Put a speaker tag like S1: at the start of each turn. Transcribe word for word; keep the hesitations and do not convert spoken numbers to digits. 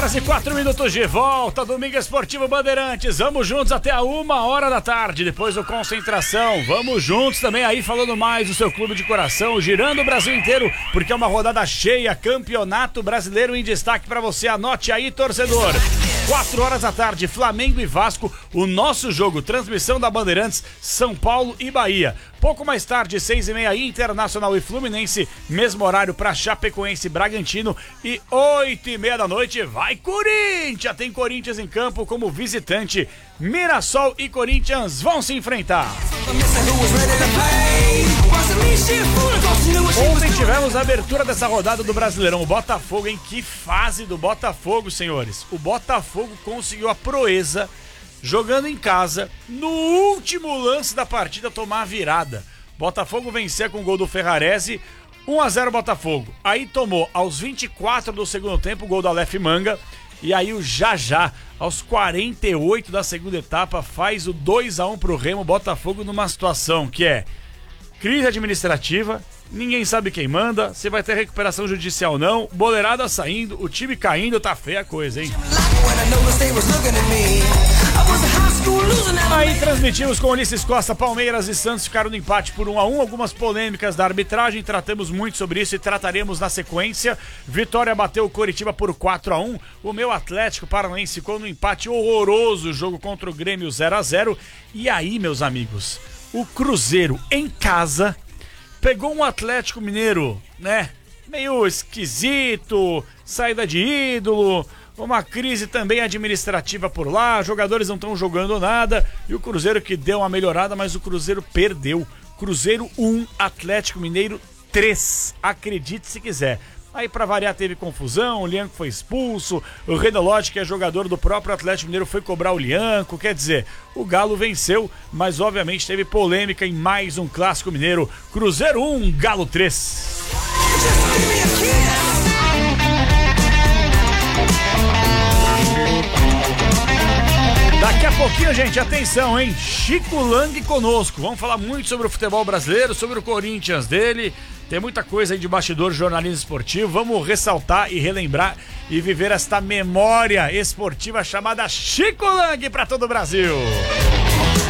S1: horas e quatro minutos de volta, Domingo Esportivo Bandeirantes. Vamos juntos até a uma hora da tarde, depois do Concentração. Vamos juntos também aí falando mais do seu clube de coração, girando o Brasil inteiro, porque é uma rodada cheia, Campeonato Brasileiro em destaque para você. Anote aí, torcedor. Quatro horas da tarde, Flamengo e Vasco, o nosso jogo, transmissão da Bandeirantes, São Paulo e Bahia. Pouco mais tarde, seis e meia, Internacional e Fluminense, mesmo horário para Chapecoense e Bragantino. E oito e meia da noite, vai Corinthians! Tem Corinthians em campo como visitante. Mirassol e Corinthians vão se enfrentar. Ontem tivemos a abertura dessa rodada do Brasileirão. O Botafogo, em que fase do Botafogo, senhores? O Botafogo conseguiu a proeza, jogando em casa, no último lance da partida, tomar a virada. Botafogo vencia com o gol do Ferrarese, um a zero Botafogo. Aí tomou, aos vinte e quatro do segundo tempo, o gol do Aleph Manga. E aí o Jajá, aos quarenta e oito da segunda etapa, faz o dois a um pro Remo. Botafogo numa situação que é crise administrativa, ninguém sabe quem manda, se vai ter recuperação judicial ou não, boleirada saindo, o time caindo, tá feia a coisa, hein? Aí transmitimos com Ulisses Costa, Palmeiras e Santos ficaram no empate por um a um, algumas polêmicas da arbitragem, tratamos muito sobre isso e trataremos na sequência. Vitória bateu o Coritiba por quatro a um, o meu Atlético Paranaense ficou no empate horroroso, jogo contra o Grêmio zero a zero. E aí, meus amigos, o Cruzeiro em casa pegou um Atlético Mineiro, né, meio esquisito, saída de ídolo, uma crise também administrativa por lá, jogadores não estão jogando nada, e o Cruzeiro que deu uma melhorada, mas o Cruzeiro perdeu. Cruzeiro um, Atlético Mineiro três, acredite se quiser. Aí pra variar teve confusão, o Lianco foi expulso, o Renolotti, que é jogador do próprio Atlético Mineiro, foi cobrar o Lianco, quer dizer, o Galo venceu, mas obviamente teve polêmica em mais um clássico mineiro. Cruzeiro um, Galo três. Daqui a pouquinho, gente, atenção, hein? Chico Lang conosco. Vamos falar muito sobre o futebol brasileiro, sobre o Corinthians dele. Tem muita coisa aí de bastidor, jornalismo esportivo. Vamos ressaltar e relembrar e viver esta memória esportiva chamada Chico Lang para todo o Brasil.